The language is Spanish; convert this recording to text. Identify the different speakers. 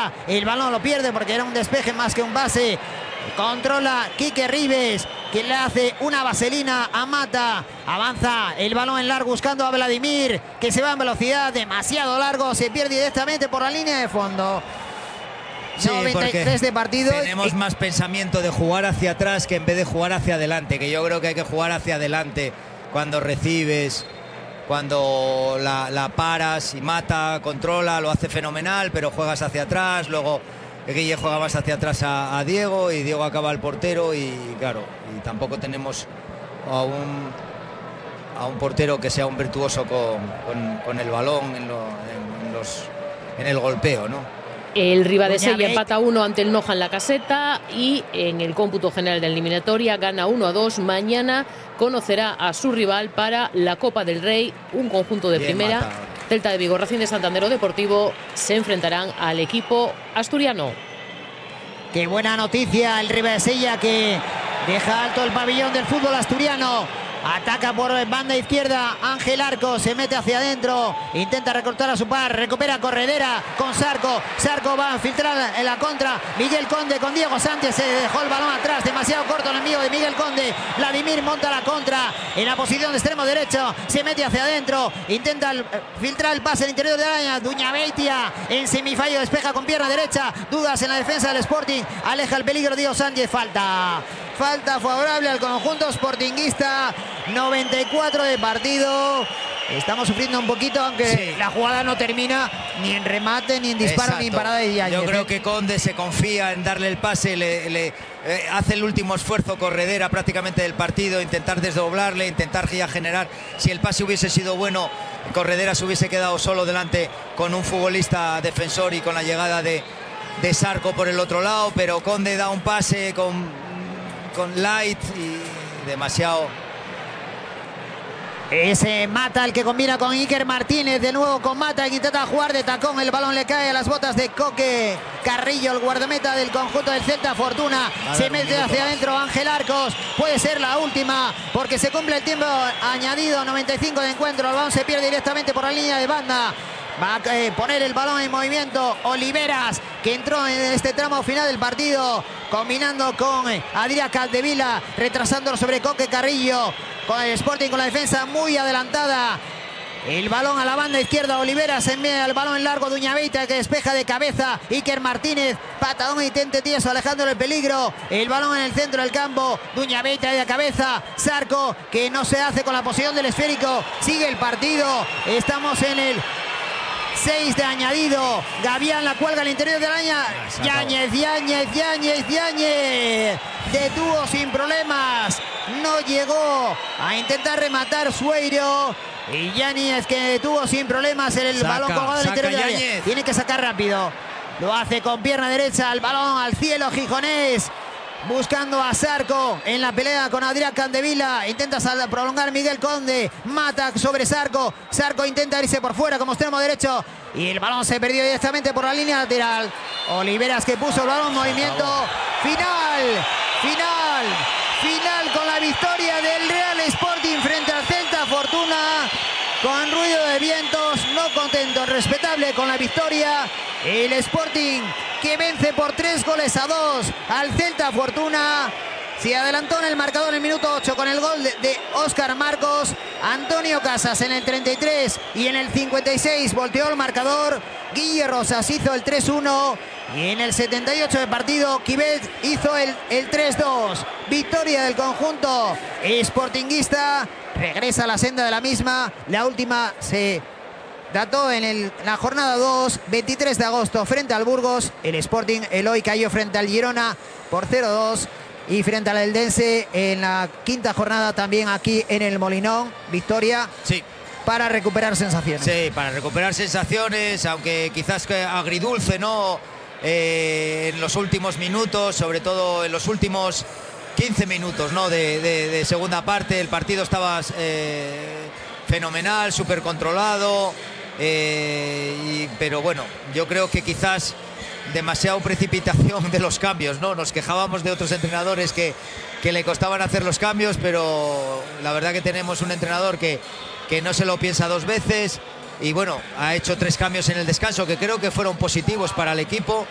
Speaker 1: Mata, el balón lo pierde porque era un despeje más que un pase. Controla Quique Ribes, que le hace una vaselina a Mata. Avanza el balón en largo buscando a Vladimir, que se va en velocidad demasiado largo. Se pierde directamente por la línea de fondo.
Speaker 2: Sí,
Speaker 1: 93 de partido.
Speaker 2: Tenemos más pensamiento de jugar hacia atrás que en vez de jugar hacia adelante. Que yo creo que hay que jugar hacia adelante cuando recibes, cuando la paras. Y Mata controla, lo hace fenomenal, pero juegas hacia atrás. Luego Guille juega más hacia atrás a Diego, y Diego acaba al portero, y claro, y tampoco tenemos a un portero que sea un virtuoso con el balón en el golpeo, ¿no?
Speaker 3: El Ribadesella empata 1 ante el Noja en la Caseta, y en el cómputo general de la eliminatoria gana 1-2. Mañana conocerá a su rival para la Copa del Rey, un conjunto de primera.
Speaker 2: Mata.
Speaker 3: Celta de Vigo, Racing de Santander o Deportivo se enfrentarán al equipo asturiano.
Speaker 1: Qué buena noticia el Ribadesella, que deja alto el pabellón del fútbol asturiano. Ataca por banda izquierda Ángel Arco, se mete hacia adentro, intenta recortar a su par, recupera Corredera con Sarco. Sarco va a filtrar en la contra. Miguel Conde con Diego Sánchez, se dejó el balón atrás, demasiado corto el envío de Miguel Conde. Vladimir monta la contra en la posición de extremo derecho, se mete hacia adentro, intenta filtrar el pase al interior de la área. Duñabeitia en semifallo, despeja con pierna derecha, dudas en la defensa del Sporting, aleja el peligro Diego Sánchez. Falta favorable al conjunto sportinguista. 94 de partido. Estamos sufriendo un poquito, aunque sí, la jugada no termina ni en remate, ni en disparo, exacto, ni en parada de Yáñez.
Speaker 2: Yo creo que Conde se confía en darle el pase, hace el último esfuerzo Corredera prácticamente del partido, intentar desdoblarle, intentar ya generar. Si el pase hubiese sido bueno, Corredera se hubiese quedado solo delante con un futbolista defensor y con la llegada de Sarco por el otro lado, pero Conde da un pase con light y demasiado.
Speaker 1: Ese Mata el que combina con Iker Martínez, de nuevo con Mata, que intenta jugar de tacón, el balón le cae a las botas de Coque Carrillo, el guardameta del conjunto del Celta. Fortuna se mete hacia adentro Ángel Arcos, puede ser la última porque se cumple el tiempo añadido, 95 de encuentro. El balón se pierde directamente por la línea de banda. Va a poner el balón en movimiento Oliveras, que entró en este tramo final del partido, combinando con Adrián Caldevila, retrasándolo sobre Coque Carrillo, con el Sporting con la defensa muy adelantada. El balón a la banda izquierda, Oliveras envía el balón en largo, Duñabeita, que despeja de cabeza, Iker Martínez, patadón intente tieso, alejándolo el peligro. El balón en el centro del campo, Duñabeita de cabeza, Sarco, que no se hace con la posición del esférico. Sigue el partido, estamos en el 6 de añadido. Gavián la cuelga al interior del área. Yáñez detuvo sin problemas, no llegó a intentar rematar Sueiro, y Yáñez, que detuvo sin problemas el balón colgado al interior del área. Tiene que sacar rápido, lo hace con pierna derecha, el balón al cielo gijonés, buscando a Sarco en la pelea con Adrián Candevila. Intenta prolongar Miguel Conde. Mata sobre Sarco. Sarco intenta irse por fuera como extremo derecho, y el balón se perdió directamente por la línea lateral. Oliveras, que puso el balón en movimiento. Final con la victoria del Real Sporting frente al Celta. Fortuna con ruido de vientos, no contento, respetable con la victoria. El Sporting, que vence por 3-2 al Celta. Fortuna se adelantó en el marcador en el minuto 8 con el gol de Óscar Marcos. Antonio Casas en el 33 y en el 56 volteó el marcador. Guille Rosas hizo el 3-1 y en el 78 de partido Quivet hizo el 3-2. Victoria del conjunto sportinguista. Regresa a la senda de la misma. La última se dató en la jornada 2, 23 de agosto, frente al Burgos. El Sporting, el hoy cayó frente al Girona por 0-2. Y frente al Eldense en la quinta jornada, también aquí en el Molinón. Victoria.
Speaker 2: Sí.
Speaker 1: Para recuperar sensaciones.
Speaker 2: Sí, para recuperar sensaciones, aunque quizás agridulce, ¿no? En los últimos minutos, sobre todo en los últimos 15 minutos, ¿no? de segunda parte. El partido estaba fenomenal, súper controlado. Pero bueno, yo creo que quizás demasiado precipitación de los cambios, ¿no? Nos quejábamos de otros entrenadores que le costaban hacer los cambios, pero la verdad que tenemos un entrenador que no se lo piensa dos veces, y bueno, ha hecho 3 cambios en el descanso que creo que fueron positivos para el equipo.